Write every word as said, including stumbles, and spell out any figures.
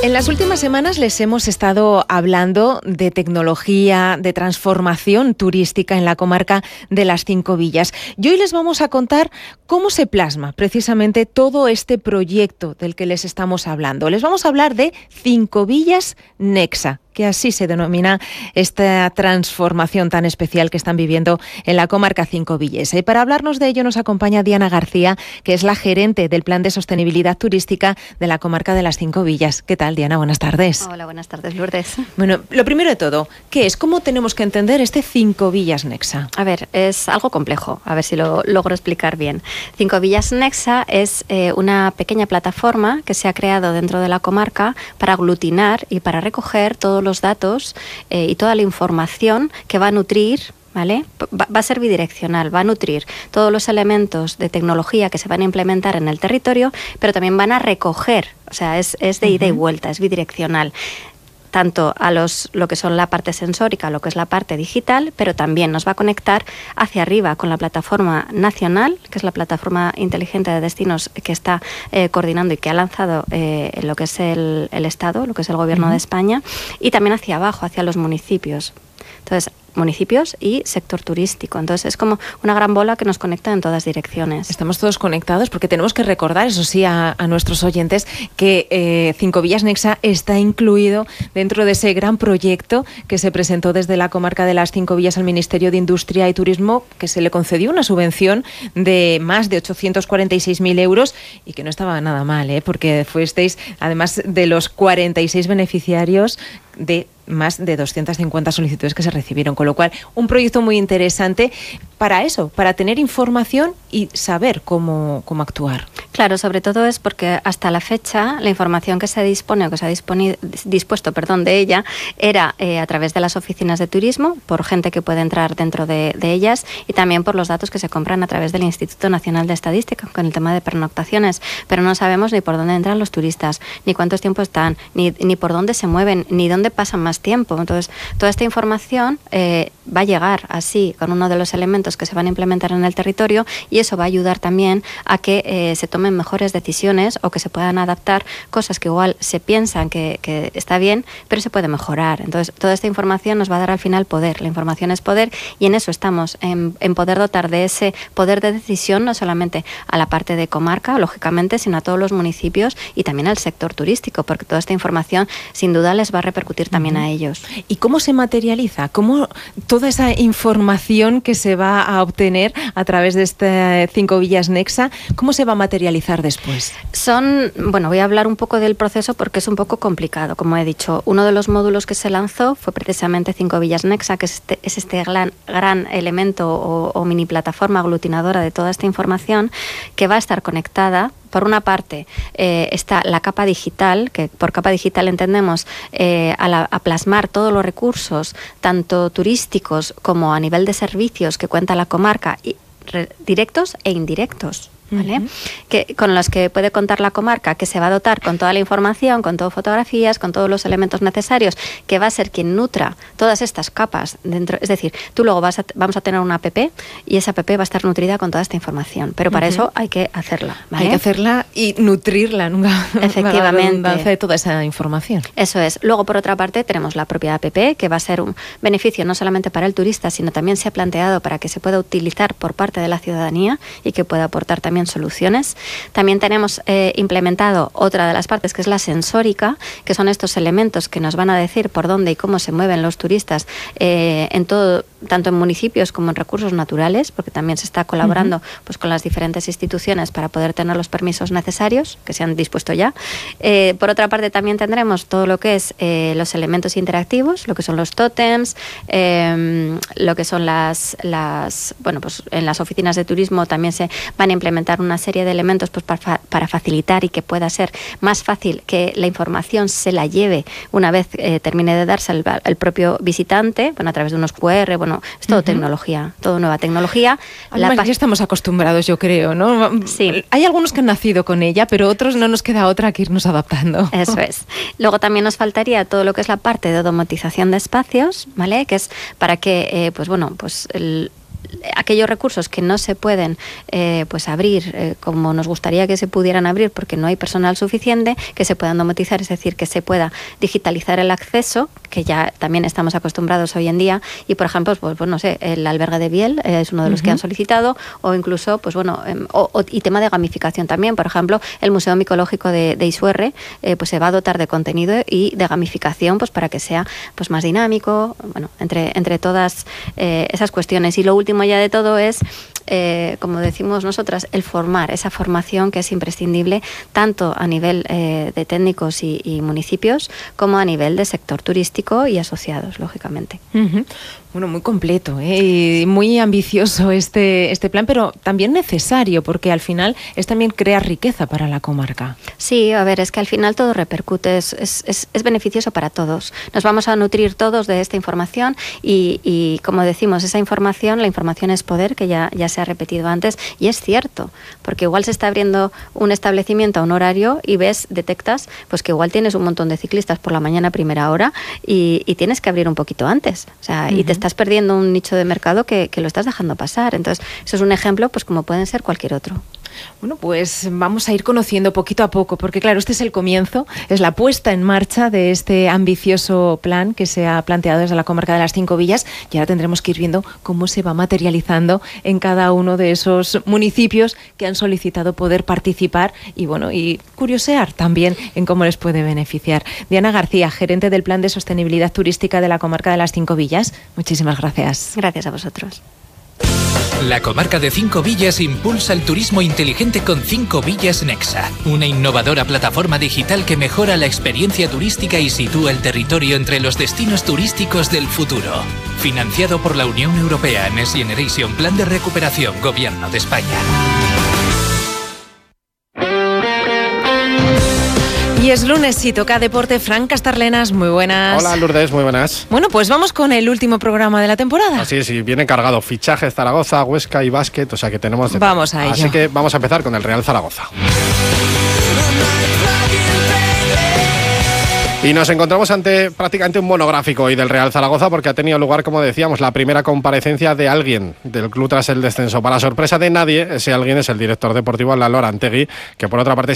En las últimas semanas les hemos estado hablando de tecnología, de transformación turística en la comarca de las Cinco Villas. Y hoy les vamos a contar cómo se plasma precisamente todo este proyecto del que les estamos hablando. Les vamos a hablar de Cinco Villas Nexa, que así se denomina esta transformación tan especial que están viviendo en la comarca cincovillesa. Y para hablarnos de ello nos acompaña Diana García, que es la gerente del Plan de Sostenibilidad Turística de la comarca de las Cinco Villas. ¿Qué tal, Diana? Buenas tardes. Hola, buenas tardes, Lourdes. Bueno, lo primero de todo, ¿qué es? ¿Cómo tenemos que entender este Cinco Villas Nexa? A ver, es algo complejo, a ver si lo logro explicar bien. Cinco Villas Nexa es eh, una pequeña plataforma que se ha creado dentro de la comarca para aglutinar y para recoger todos los datos eh, y toda la información que va a nutrir, ¿vale? Va, va a ser bidireccional, va a nutrir todos los elementos de tecnología que se van a implementar en el territorio, pero también van a recoger, o sea, es, es de ida uh-huh. y vuelta, es bidireccional, tanto a los lo que son la parte sensórica, lo que es la parte digital, pero también nos va a conectar hacia arriba con la plataforma nacional, que es la plataforma inteligente de destinos que está eh, coordinando y que ha lanzado eh, lo que es el, el Estado, lo que es el Gobierno uh-huh. de España, y también hacia abajo, hacia los municipios. Entonces, municipios y sector turístico. Entonces, es como una gran bola que nos conecta en todas direcciones. Estamos todos conectados porque tenemos que recordar, eso sí, a, a nuestros oyentes que eh, Cinco Villas Nexa está incluido dentro de ese gran proyecto que se presentó desde la comarca de las Cinco Villas al Ministerio de Industria y Turismo, que se le concedió una subvención de más de ochocientos cuarenta y seis mil euros y que no estaba nada mal, ¿eh? Porque fuisteis, además de los cuarenta y seis beneficiarios, de más de doscientas cincuenta solicitudes que se recibieron, con lo cual un proyecto muy interesante para eso, para tener información y saber cómo, cómo actuar. Claro, sobre todo es porque hasta la fecha la información que se dispone o que se ha disponi- dispuesto perdón, de ella era eh, a través de las oficinas de turismo, por gente que puede entrar dentro de, de ellas y también por los datos que se compran a través del Instituto Nacional de Estadística con el tema de pernoctaciones, pero no sabemos ni por dónde entran los turistas, ni cuántos tiempo están, ni, ni por dónde se mueven, ni dónde pasan más tiempo. Entonces, toda esta información eh, va a llegar así con uno de los elementos que se van a implementar en el territorio y eso va a ayudar también a que eh, se tomen mejores decisiones o que se puedan adaptar cosas que igual se piensan que, que está bien, pero se puede mejorar. Entonces, toda esta información nos va a dar al final poder. La información es poder y en eso estamos, en, en poder dotar de ese poder de decisión no solamente a la parte de comarca, lógicamente, sino a todos los municipios y también al sector turístico, porque toda esta información sin duda les va a repercutir también uh-huh. a ellos. ¿Y cómo se materializa? ¿Cómo toda esa información que se va a obtener a través de este Cinco Villas Nexa, cómo se va a materializar después? Son, bueno, voy a hablar un poco del proceso porque es un poco complicado, como he dicho. Uno de los módulos que se lanzó fue precisamente Cinco Villas Nexa, que es este, es este gran, gran elemento o, o mini plataforma aglutinadora de toda esta información que va a estar conectada. Por una parte eh, está la capa digital, que por capa digital entendemos eh, a, la, a plasmar todos los recursos, tanto turísticos como a nivel de servicios que cuenta la comarca, y, re, directos e indirectos. ¿Vale? Uh-huh. Que, con los que puede contar la comarca, que se va a dotar con toda la información, con todo fotografías, con todos los elementos necesarios, que va a ser quien nutra todas estas capas dentro. Es decir, tú luego vas a, vamos a tener una app y esa app va a estar nutrida con toda esta información, pero para uh-huh. eso hay que hacerla, ¿vale? Hay que hacerla y nutrirla, nunca. Efectivamente. De toda esa información. Eso es. Luego, por otra parte, tenemos la propia app, que va a ser un beneficio no solamente para el turista, sino también se ha planteado para que se pueda utilizar por parte de la ciudadanía y que pueda aportar también soluciones. También tenemos eh, implementado otra de las partes que es la sensórica, que son estos elementos que nos van a decir por dónde y cómo se mueven los turistas eh, en todo, tanto en municipios como en recursos naturales, porque también se está colaborando uh-huh. pues, con las diferentes instituciones para poder tener los permisos necesarios que se han dispuesto ya. Eh, por otra parte también tendremos todo lo que es eh, los elementos interactivos, lo que son los tótems, eh, lo que son las, las bueno pues en las oficinas de turismo también se van a implementar una serie de elementos pues para, para facilitar y que pueda ser más fácil que la información se la lleve una vez eh, termine de darse el, el propio visitante, bueno, a través de unos cu erre, bueno, es todo uh-huh. tecnología, todo nueva tecnología. Además, la ya estamos acostumbrados, yo creo, ¿no? Sí. Hay algunos que han nacido con ella, pero otros no nos queda otra que irnos adaptando. Eso es. Luego también nos faltaría todo lo que es la parte de automatización de espacios, ¿vale? Que es para que, eh, pues bueno, pues el aquellos recursos que no se pueden eh, pues abrir eh, como nos gustaría que se pudieran abrir porque no hay personal suficiente, que se puedan domotizar, es decir, que se pueda digitalizar el acceso, que ya también estamos acostumbrados hoy en día, y por ejemplo, pues, pues no sé, el albergue de Biel eh, es uno de los uh-huh. que han solicitado, o incluso, pues bueno, eh, o, o, y tema de gamificación también, por ejemplo, el Museo Micológico de, de Isuerre, eh, pues se va a dotar de contenido y de gamificación, pues para que sea pues más dinámico, bueno, entre, entre todas eh, esas cuestiones. Y lo último ya de todo es, eh, como decimos nosotras, el formar, esa formación que es imprescindible tanto a nivel eh, de técnicos y, y municipios como a nivel de sector turístico y asociados, lógicamente. Uh-huh. Bueno, muy completo, ¿eh? Y muy ambicioso este, este plan, pero también necesario, porque al final es también crear riqueza para la comarca. Sí, a ver, es que al final todo repercute, es, es, es, es beneficioso para todos. Nos vamos a nutrir todos de esta información y, y, como decimos, esa información, la información es poder, que ya, ya se ha repetido antes, y es cierto, porque igual se está abriendo un establecimiento a un horario y ves, detectas, pues que igual tienes un montón de ciclistas por la mañana a primera hora y, y tienes que abrir un poquito antes, o sea, uh-huh. y te estás perdiendo un nicho de mercado que, que lo estás dejando pasar. Entonces, eso es un ejemplo, pues como pueden ser cualquier otro. Bueno, pues vamos a ir conociendo poquito a poco, porque claro, este es el comienzo, es la puesta en marcha de este ambicioso plan que se ha planteado desde la comarca de las Cinco Villas, y ahora tendremos que ir viendo cómo se va materializando en cada uno de esos municipios que han solicitado poder participar y bueno, y curiosear también en cómo les puede beneficiar. Diana García, gerente del Plan de Sostenibilidad Turística de la comarca de las Cinco Villas, muchísimas gracias. Gracias a vosotros. La comarca de Cinco Villas impulsa el turismo inteligente con Cinco Villas Nexa, una innovadora plataforma digital que mejora la experiencia turística y sitúa el territorio entre los destinos turísticos del futuro. Financiado por la Unión Europea, Next Generation, Plan de Recuperación, Gobierno de España. Y es lunes y toca deporte. Fran Castarlenas, muy buenas. Hola Lourdes, muy buenas. Bueno, pues vamos con el último programa de la temporada. Así es, y viene cargado fichajes Zaragoza, Huesca y básquet, o sea que tenemos de Vamos a ello. Así que vamos a empezar con el Real Zaragoza. Y nos encontramos ante prácticamente un monográfico hoy del Real Zaragoza, porque ha tenido lugar, como decíamos, la primera comparecencia de alguien del club tras el descenso. Para sorpresa de nadie, ese alguien es el director deportivo Lalo Arantegui, que por otra parte